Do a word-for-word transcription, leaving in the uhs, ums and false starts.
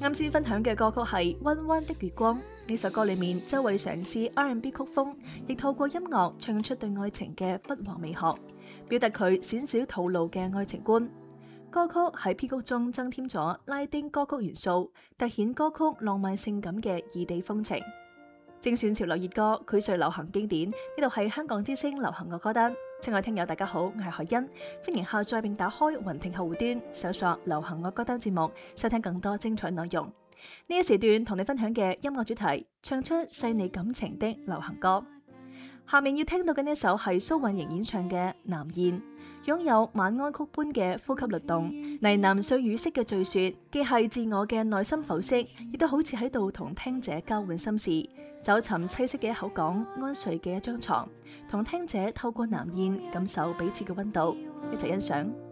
啱先分享嘅歌曲係《彎彎的月光》，呢首歌裏面，周蕙嘗試 R and B 曲風，亦透過音樂唱出對愛情嘅不和美學，表達佢鮮少吐露嘅愛情觀。歌曲喺編曲中增添咗拉丁歌曲元素，凸顯歌曲浪漫性感嘅異地風情。精選潮流熱歌，膾炙流行經典，呢度係香港之聲流行樂歌單。親愛聽友大家好，我係海欣，歡迎下載並打開雲聽客戶端，搜索流行樂歌單節目，收聽更多精彩內容。呢一時段同你分享嘅音樂主題，唱出細膩感情的流行歌。下面要聽到嘅呢首係蘇韻瑩演唱嘅《南燕》，擁有晚安曲般嘅呼吸律動，呢喃碎語式嘅敘說，既係自我嘅內心剖析，亦都好似喺度同聽者交換心事，找尋棲息嘅一口港，安睡嘅一張床，同聽者透過南燕感受彼此嘅溫度，一齊欣賞。